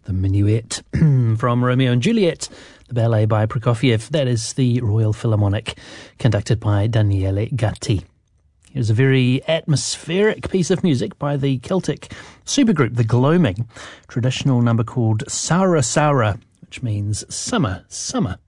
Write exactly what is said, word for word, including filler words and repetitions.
The Minuet from Romeo and Juliet, the ballet by Prokofiev. That is the Royal Philharmonic, conducted by Daniele Gatti. Here's a very atmospheric piece of music by the Celtic supergroup, The Gloaming, traditional number called Saura Saura, which means summer, summer.